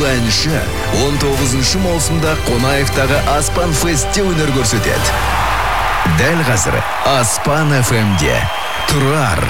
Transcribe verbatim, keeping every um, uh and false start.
әнші он тоғызыншы маусымда Қонаевтағы Аспан Фестте өнер көрсетеді. Дәл қазір Аспан эф эмде Тұрар